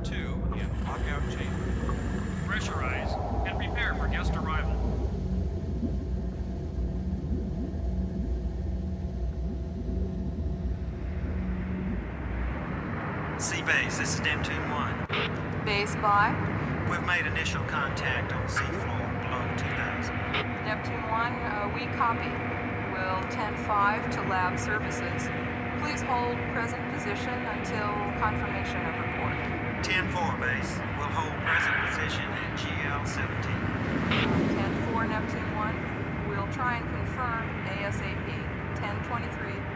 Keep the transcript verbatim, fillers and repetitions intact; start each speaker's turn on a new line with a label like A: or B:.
A: two in lockout chamber.
B: Pressurize and prepare for guest arrival.
C: C-Base, this is Neptune one.
D: Base by
C: We've made initial contact on seafloor below two thousand.
D: Neptune one, uh, we copy. Will ten five to lab services. Please hold present position until confirmation of report.
C: ten four, Base. We'll hold present position at G L seventeen.
D: ten four, Neptune one, we'll try and confirm ASAP. ten twenty-three.